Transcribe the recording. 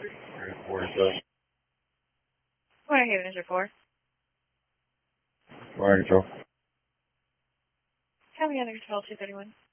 47. Morning, Haven, is 4. Morning, Joe. Tell me under control 231.